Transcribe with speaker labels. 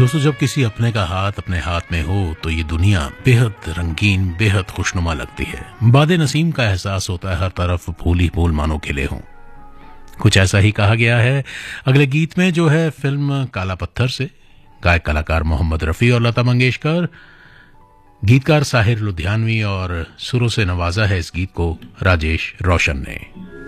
Speaker 1: दोस्तों, जब किसी अपने का हाथ अपने हाथ में हो तो ये दुनिया बेहद रंगीन, बेहद खुशनुमा लगती है। बादे नसीम का एहसास होता है हर तरफ फूल ही फूल मानो खिले हों। कुछ ऐसा ही कहा गया है अगले गीत में, जो है फिल्म काला पत्थर से। गायक कलाकार मोहम्मद रफ़ी और लता मंगेशकर, गीतकार साहिर लुधियानवी और सुरों से नवाजा है इस गीत को राजेश रोशन ने।